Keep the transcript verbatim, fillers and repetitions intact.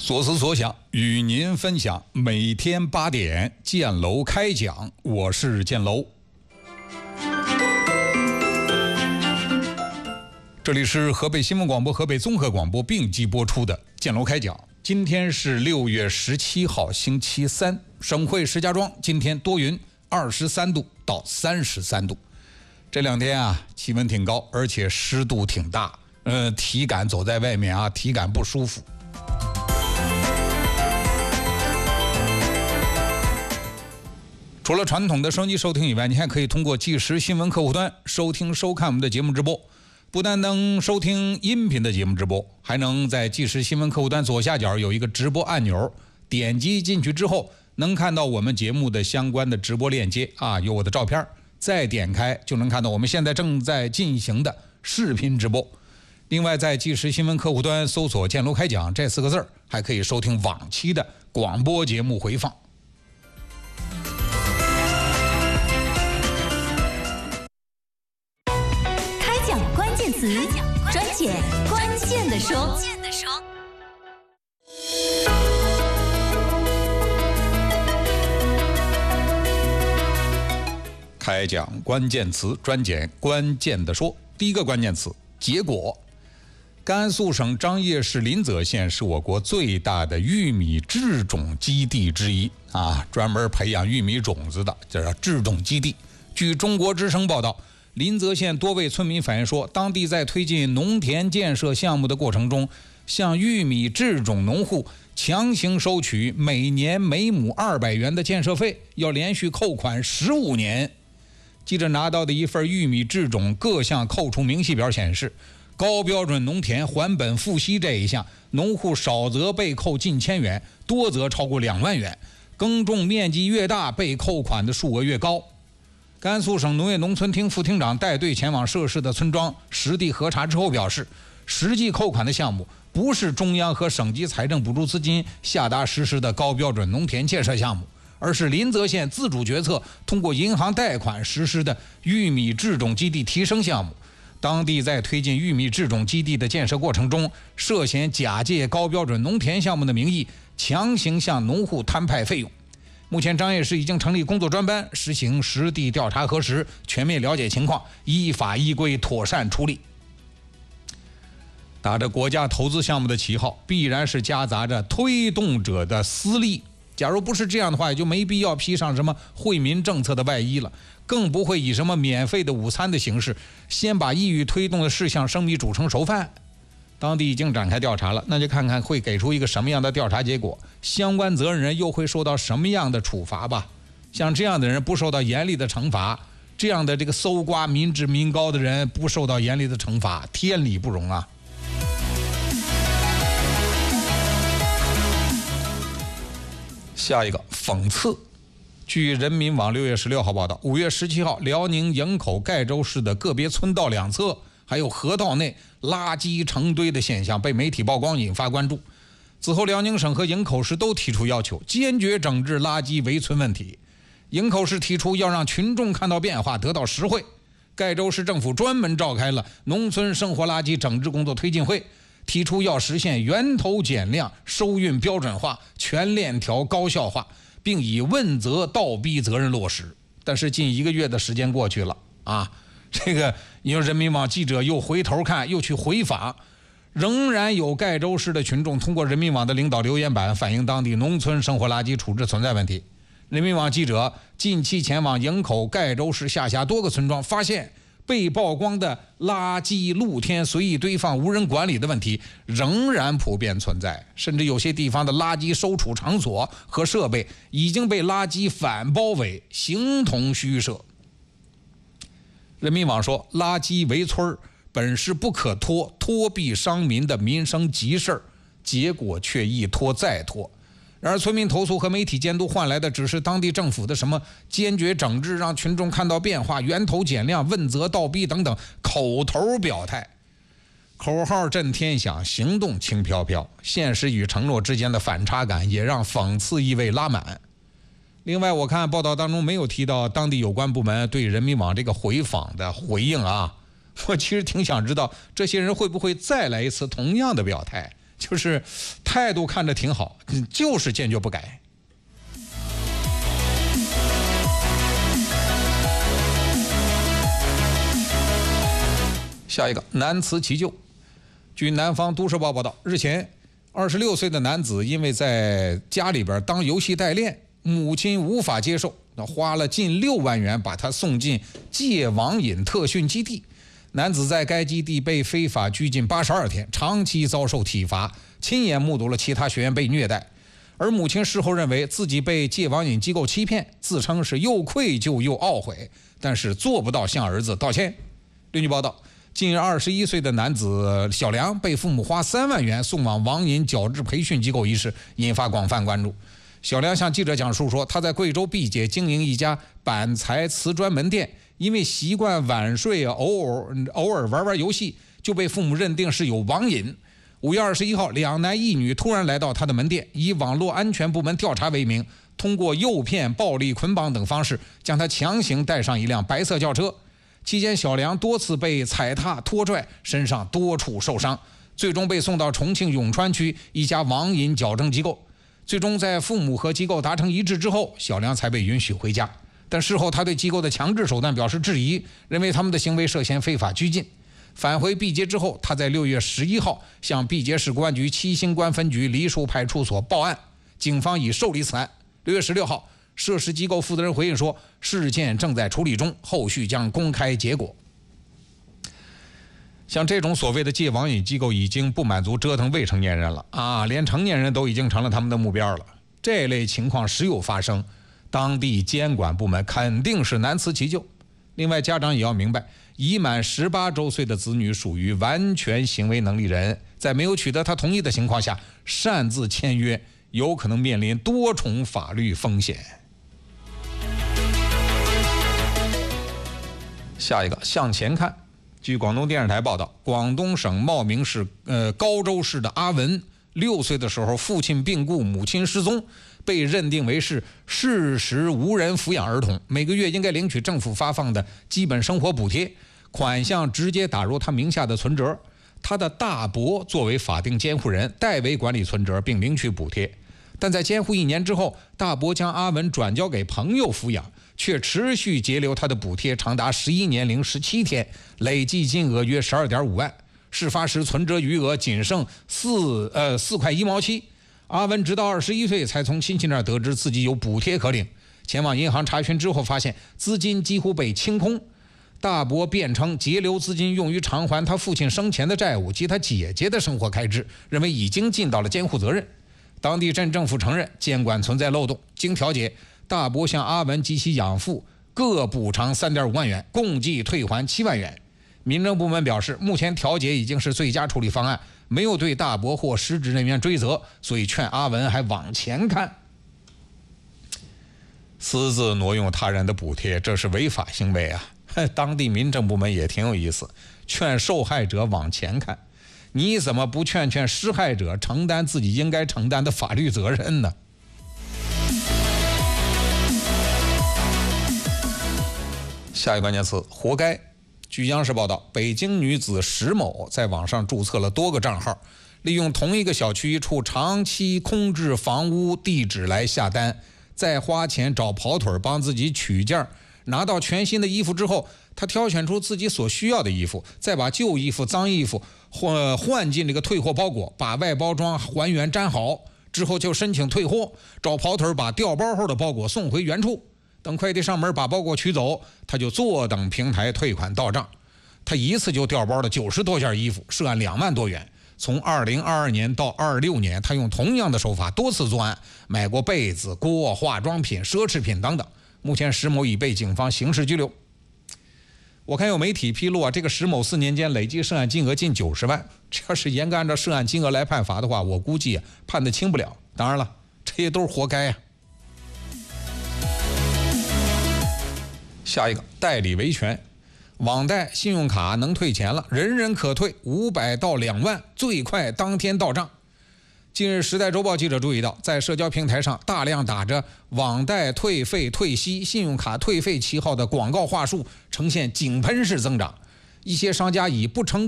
所思所想与您分享，每天八点建楼开讲，我是建楼。这里是河北新闻广播、河北综合广播并机播出的建楼开讲。今天是六月十七号，星期三。省会石家庄今天多云，二十三度到三十三度。这两天啊，气温挺高，而且湿度挺大，呃，体感走在外面啊，体感不舒服。除了传统的收音机收听以外，你还可以通过即时新闻客户端收听收看我们的节目直播。不但能收听音频的节目直播，还能在即时新闻客户端左下角有一个直播按钮，点击进去之后能看到我们节目的相关的直播链接啊，有我的照片，再点开就能看到我们现在正在进行的视频直播。另外在即时新闻客户端搜索建楼开讲这四个字，还可以收听往期的广播节目回放。 专解关键的说， 开讲关键词，专解关键的说。第一个关键词：结果。甘肃省张掖市临泽县是我国最大的玉米制种基地之一啊，专门培养玉米种子的，这叫制种基地。据中国之声报道，临泽县多位村民反映说，当地在推进农田建设项目的过程中，向玉米制种农户强行收取每年每亩二百元的建设费，要连续扣款十五年。记者拿到的一份玉米制种各项扣除明细表显示，高标准农田还本付息这一项，农户少则被扣近千元，多则超过两万元，耕种面积越大，被扣款的数额越高。甘肃省农业农村厅副厅长带队前往涉事的村庄实地核查之后表示，实际扣款的项目不是中央和省级财政补助资金下达实施的高标准农田建设项目，而是临泽县自主决策通过银行贷款实施的玉米制种基地提升项目。当地在推进玉米制种基地的建设过程中，涉嫌假借高标准农田项目的名义，强行向农户摊派费用。目前张掖市已经成立工作专班，实行实地调查核实，全面了解情况，依法依规妥善处理。打着国家投资项目的旗号，必然是夹杂着推动者的私利。假如不是这样的话，也就没必要披上什么惠民政策的外衣了，更不会以什么免费的午餐的形式，先把意欲推动的事项生米煮成熟饭。当地已经展开调查了，那就看看会给出一个什么样的调查结果，相关责任人又会受到什么样的处罚吧。像这样的人不受到严厉的惩罚，这样的这个搜刮民脂民膏的人不受到严厉的惩罚，天理不容啊。下一个讽刺。据人民网六月十六号报道，五月十七号，辽宁营口盖州市的个别村道两侧还有河道内垃圾成堆的现象被媒体曝光，引发关注。此后，辽宁省和营口市都提出要求，坚决整治垃圾围村问题。营口市提出要让群众看到变化，得到实惠。盖州市政府专门召开了农村生活垃圾整治工作推进会，提出要实现源头减量、收运标准化、全链条高效化，并以问责倒逼责任落实。但是近一个月的时间过去了啊，这个你说人民网记者又回头看，又去回访，仍然有盖州市的群众通过人民网的领导留言板反映当地农村生活垃圾处置存在问题。人民网记者近期前往营口盖州市下辖多个村庄，发现被曝光的垃圾露天随意堆放无人管理的问题仍然普遍存在，甚至有些地方的垃圾收储场所和设备已经被垃圾反包围，形同虚设。人民网说，垃圾围村本是不可拖、拖避伤民的民生急事，结果却一拖再拖。然而村民投诉和媒体监督换来的只是当地政府的什么坚决整治、让群众看到变化、源头减量、问责倒逼等等口头表态。口号震天响，行动轻飘飘，现实与承诺之间的反差感也让讽刺意味拉满。另外，我看报道当中没有提到当地有关部门对人民网这个回访的回应啊，我其实挺想知道这些人会不会再来一次同样的表态， 就是态度看着挺好，就是坚决不改。下一个，难辞其咎。据南方都市报报道，日前二十六岁的男子因为在家里边当游戏代练，母亲无法接受，花了近六万元把他送进戒网瘾特训基地。男子在该基地被非法拘禁八十二天，长期遭受体罚，亲眼目睹了其他学员被虐待。而母亲事后认为自己被戒网瘾机构欺骗，自称是又愧疚又懊悔，但是做不到向儿子道歉。另据报道，近日二十一岁的男子小梁被父母花三万元送往网瘾矫治培训机构一事引发广泛关注。小梁向记者讲述说，他在贵州毕节经营一家板材瓷砖门店，因为习惯晚睡，偶尔偶尔玩玩游戏，就被父母认定是有网瘾。五月二十一号，两男一女突然来到他的门店，以网络安全部门调查为名，通过诱骗、暴力捆绑等方式，将他强行带上一辆白色轿车。期间，小梁多次被踩踏、拖拽，身上多处受伤，最终被送到重庆永川区一家网瘾矫正机构。最终在父母和机构达成一致之后，小梁才被允许回家。但事后他对机构的强制手段表示质疑，认为他们的行为涉嫌非法拘禁。返回毕节之后，他在六月十一号向毕节市公安局七星关分局梨树派出所报案，警方已受理此案。六月十六号，涉事机构负责人回应说，事件正在处理中，后续将公开结果。像这种所谓的戒网瘾机构已经不满足折腾未成年人了啊，连成年人都已经成了他们的目标了。这类情况时有发生，当地监管部门肯定是难辞其咎。另外，家长也要明白，已满十八周岁的子女属于完全行为能力人，在没有取得他同意的情况下擅自签约，有可能面临多重法律风险。下一个，向前看。据广东电视台报道，广东省茂名市呃高州市的阿文，六岁的时候父亲病故，母亲失踪，被认定为是事实无人抚养儿童，每个月应该领取政府发放的基本生活补贴，款项直接打入他名下的存折。他的大伯作为法定监护人，代为管理存折并领取补贴。但在监护一年之后，大伯将阿文转交给朋友抚养，却持续截留他的补贴长达十一年零十七天，累计金额约十二点五万。事发时存折余额仅剩四呃四块一毛七。阿文直到二十一岁才从亲戚那儿得知自己有补贴可领，前往银行查询之后发现资金几乎被清空。大伯辩称截留资金用于偿还他父亲生前的债务及他姐姐的生活开支，认为已经尽到了监护责任。当地镇政府承认监管存在漏洞，经调解，大伯向阿文及其养父各补偿 三点五万元，共计退还七万元。民政部门表示，目前调解已经是最佳处理方案，没有对大伯或失职人员追责，所以劝阿文还往前看。私自挪用他人的补贴，这是违法行为啊！当地民政部门也挺有意思，劝受害者往前看。你怎么不劝劝施害者承担自己应该承担的法律责任呢？下一个关键词，活该。据央视报道，北京女子石某在网上注册了多个账号，利用同一个小区一处长期空置房屋地址来下单，再花钱找跑腿帮自己取件。拿到全新的衣服之后，他挑选出自己所需要的衣服，再把旧衣服、脏衣服换换进这个退货包裹，把外包装还原粘好之后就申请退货，找跑腿把调包后的包裹送回原处。等快递上门把包裹取走，他就坐等平台退款到账。他一次就调包了九十多件衣服，涉案两万多元。从二零二二年到二六年，他用同样的手法多次作案，买过被子、锅、化妆品、奢侈品等等。目前石某已被警方刑事拘留。我看有媒体披露啊，这个石某四年间累计涉案金额近九十万。这要是严格按照涉案金额来判罚的话，我估计、啊、判得轻不了。当然了，这些都是活该啊。下一个，代理维权。网贷信用卡能退钱了，人人可退，五百到两万，最快当天到账。近日，《时代周报》记者注意到，在社交平台上大量打着网贷退费退息、信用卡退费旗号的广告话术呈现井喷式增长。一些商家以不成